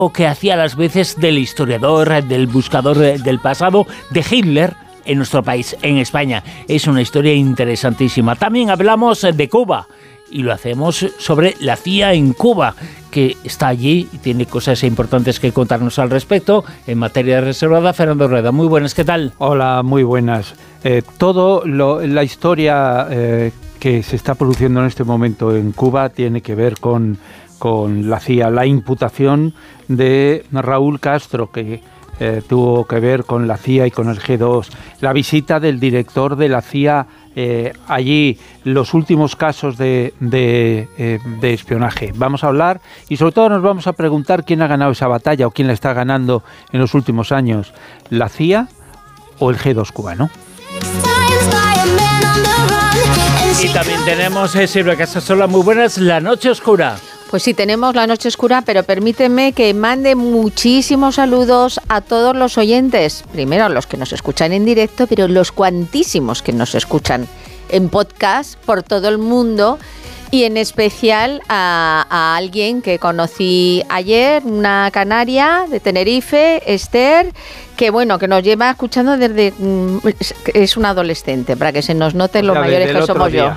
o que hacía las veces del historiador, del buscador del pasado, de Hitler en nuestro país, en España. Es una historia interesantísima. También hablamos de Cuba y lo hacemos sobre la CIA en Cuba, que está allí y tiene cosas importantes que contarnos al respecto. En materia reservada, Fernando Rueda. Muy buenas, ¿qué tal? Hola, muy buenas. La historia que se está produciendo en este momento en Cuba tiene que ver con la CIA, la imputación de Raúl Castro, que tuvo que ver con la CIA y con el G2, la visita del director de la CIA allí, los últimos casos de espionaje. Vamos a hablar y sobre todo nos vamos a preguntar quién ha ganado esa batalla o quién la está ganando en los últimos años, la CIA o el G2 cubano. Y también tenemos, Silvia Casasola, muy buenas, La Noche Oscura. Pues sí, tenemos La Noche Oscura, pero permíteme que mande muchísimos saludos a todos los oyentes. Primero a los que nos escuchan en directo, pero los cuantísimos que nos escuchan en podcast por todo el mundo. Y en especial a alguien que conocí ayer, una canaria de Tenerife, Esther, que nos lleva escuchando desde... es una adolescente, para que se nos note lo mayores que somos yo.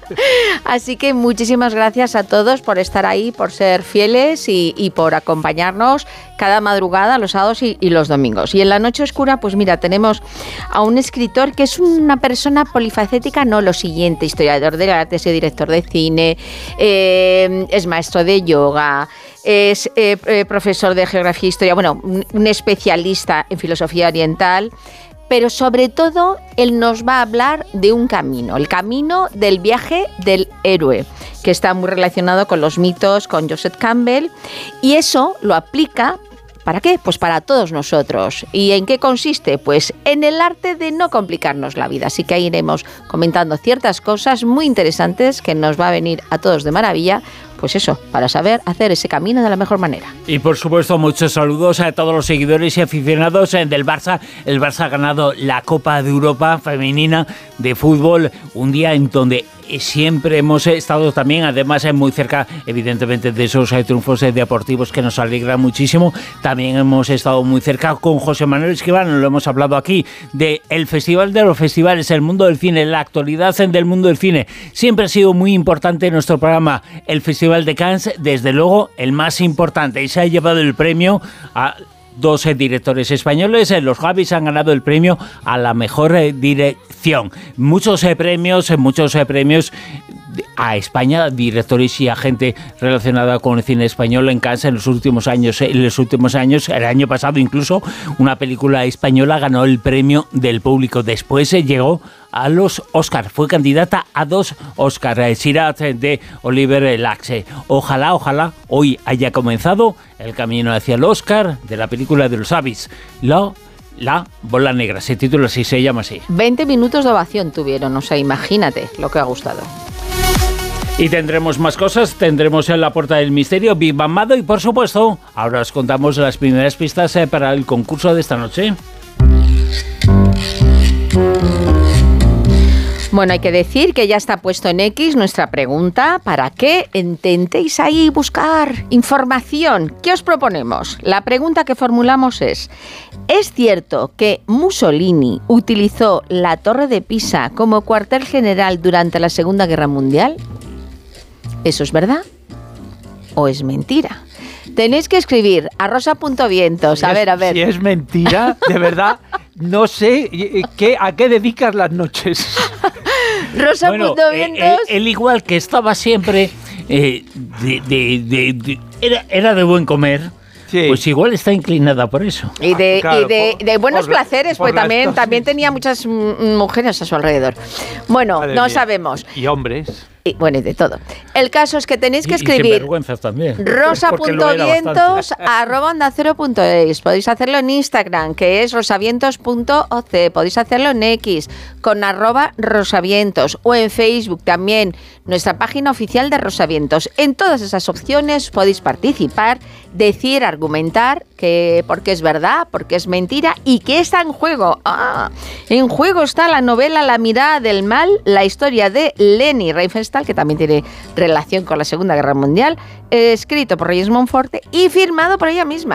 Así que muchísimas gracias a todos por estar ahí, por ser fieles y por acompañarnos cada madrugada, los sábados y los domingos. Y en La Noche Oscura, pues mira, tenemos a un escritor que es una persona polifacética, no lo siguiente, historiador del arte, es director de cine, es maestro de yoga, es profesor de geografía e historia, un especialista en filosofía oriental, pero sobre todo él nos va a hablar de un camino, el camino del viaje del héroe, que está muy relacionado con los mitos, con Joseph Campbell, y eso lo aplica. ¿Para qué? Pues para todos nosotros. ¿Y en qué consiste? Pues en el arte de no complicarnos la vida. Así que ahí iremos comentando ciertas cosas muy interesantes que nos va a venir a todos de maravilla. Pues eso, para saber hacer ese camino de la mejor manera. Y por supuesto, muchos saludos a todos los seguidores y aficionados del Barça. El Barça ha ganado la Copa de Europa femenina de fútbol, un día en donde siempre hemos estado también, además, muy cerca, evidentemente, de esos triunfos deportivos que nos alegran muchísimo. También hemos estado muy cerca con José Manuel Escribano, lo hemos hablado aquí, del Festival de los Festivales, el mundo del cine, la actualidad del mundo del cine. Siempre ha sido muy importante en nuestro programa el Festival de Cannes, desde luego el más importante, y se ha llevado el premio a dos directores españoles. Los Javis han ganado el premio a la mejor dirección. Muchos premios a España, directores y a gente relacionada con el cine español en Cannes en los últimos años. El año pasado incluso, una película española ganó el premio del público. Después llegó a los Oscar, fue candidata a 2 Oscar, Sirat de Oliver Laxe. Ojalá hoy haya comenzado el camino hacia el Oscar de la película de los Javis, La Bola Negra, se titula así, se llama así. 20 minutos de ovación tuvieron, o sea, imagínate lo que ha gustado. Y tendremos más cosas, tendremos en La Puerta del Misterio, Big Bang Mado y por supuesto, ahora os contamos las primeras pistas para el concurso de esta noche. Bueno, hay que decir que ya está puesto en X nuestra pregunta para que intentéis ahí buscar información. ¿Qué os proponemos? La pregunta que formulamos ¿es cierto que Mussolini utilizó la Torre de Pisa como cuartel general durante la Segunda Guerra Mundial? ¿Eso es verdad o es mentira? Tenéis que escribir a rosa.vientos. A ver. Si es mentira, de verdad, no sé a qué dedicas las noches. Rosa.vientos. Él igual que estaba siempre, era de buen comer. Sí. Pues igual está inclinada por eso. Y de buenos placeres, pues también tenía muchas mujeres a su alrededor. Bueno, no mía. Sabemos. Y hombres. Y de todo. El caso es que tenéis que escribir rosa.vientos@ondacero.es. Podéis hacerlo en Instagram, que es rosavientos.oc. Podéis hacerlo en X con @rosavientos, o en Facebook también, nuestra página oficial de Rosavientos. En todas esas opciones podéis participar, decir, argumentar que porque es verdad, porque es mentira y que está en juego. En juego está la novela La mirada del mal, la historia de Leni Riefenstahl, que también tiene relación con la Segunda Guerra Mundial, escrito por Reyes Monforte y firmado por ella misma.